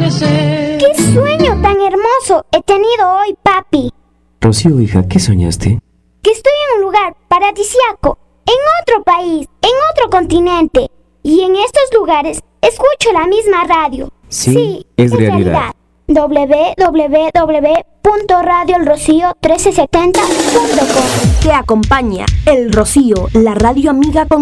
amanecer. ¡Qué sueño tan hermoso he tenido hoy, papi! Rocío, hija, ¿qué soñaste? Que estoy en un lugar paradisíaco, en otro país, en otro continente. Y en estos lugares escucho la misma radio. Sí, es realidad. www.radioelrocío1370.com. Te acompaña El Rocío, la radio amiga con